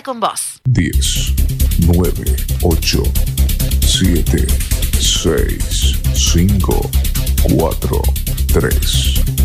Quédate con vos. 10, 9, 8, 7, 6, 5, 4, 3,